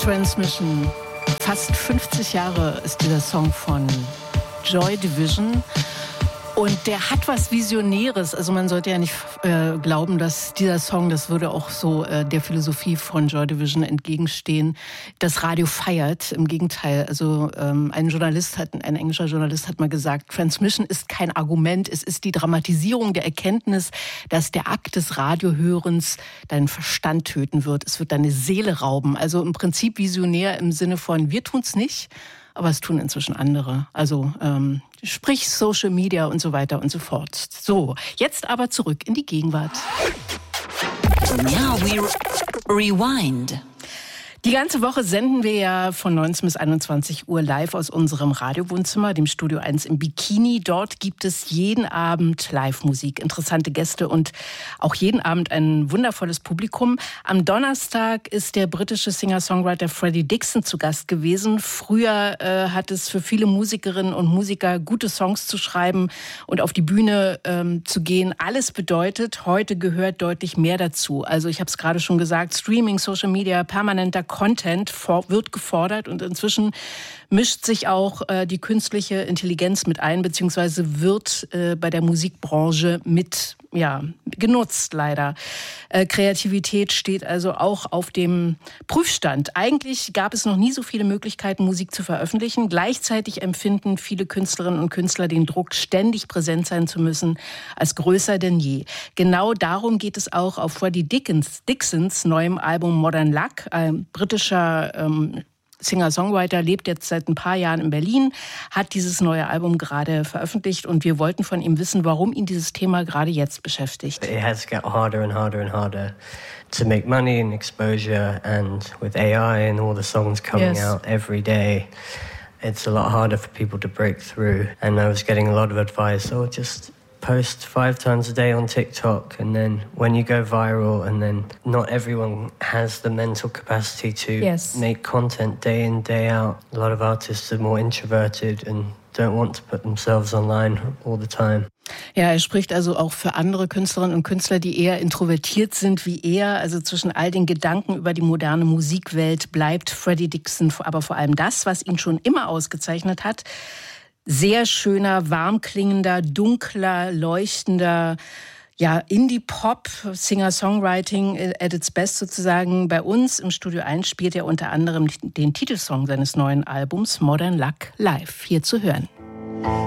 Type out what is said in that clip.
Transmission. Fast 50 Jahre ist dieser Song von Joy Division. Und der hat was Visionäres. Also man sollte ja nicht glauben, dass dieser Song, das würde auch so der Philosophie von Joy Division entgegenstehen, das Radio feiert. Im Gegenteil. Also ein englischer Journalist hat mal gesagt, Transmission ist kein Argument, es ist die Dramatisierung der Erkenntnis, dass der Akt des Radiohörens deinen Verstand töten wird. Es wird deine Seele rauben. Also im Prinzip visionär im Sinne von, wir tun's nicht, aber es tun inzwischen andere. Also sprich Social Media und so weiter und so fort. So, jetzt aber zurück in die Gegenwart. Now we rewind. Die ganze Woche senden wir ja von 19 bis 21 Uhr live aus unserem Radiowohnzimmer, dem Studio 1 im Bikini. Dort gibt es jeden Abend Live-Musik, interessante Gäste und auch jeden Abend ein wundervolles Publikum. Am Donnerstag ist der britische Singer-Songwriter Freddie Dixon zu Gast gewesen. Früher hat es für viele Musikerinnen und Musiker, gute Songs zu schreiben und auf die Bühne zu gehen, alles bedeutet. Heute gehört deutlich mehr dazu. Also ich habe es gerade schon gesagt, Streaming, Social Media, permanenter Content wird gefordert und inzwischen mischt sich auch die künstliche Intelligenz mit ein, beziehungsweise wird bei der Musikbranche mit genutzt leider. Kreativität steht also auch auf dem Prüfstand. Eigentlich gab es noch nie so viele Möglichkeiten, Musik zu veröffentlichen. Gleichzeitig empfinden viele Künstlerinnen und Künstler den Druck, ständig präsent sein zu müssen, als größer denn je. Genau darum geht es auch auf Freddie Dixons neuem Album Modern Luck. Ein britischer Singer-Songwriter, lebt jetzt seit ein paar Jahren in Berlin, hat dieses neue Album gerade veröffentlicht und wir wollten von ihm wissen, warum ihn dieses Thema gerade jetzt beschäftigt. It has got harder and harder and harder to make money and exposure, and with AI and all the songs coming out every day, it's a lot harder for people to break through. And I was getting a lot of advice, just post 5 times a day on TikTok, and then when you go viral, and then not everyone has the mental capacity to make content day in, day out. A lot of artists are more introverted and don't want to put themselves online all the time. Ja, er spricht also auch für andere Künstlerinnen und Künstler, die eher introvertiert sind wie er. Also zwischen all den Gedanken über die moderne Musikwelt bleibt Freddie Dixon aber vor allem das, was ihn schon immer ausgezeichnet hat. Sehr schöner, warm klingender, dunkler, leuchtender, Indie-Pop, Singer-Songwriting at its best sozusagen. Bei uns im Studio 1 spielt er unter anderem den Titelsong seines neuen Albums Modern Luck live. Hier zu hören.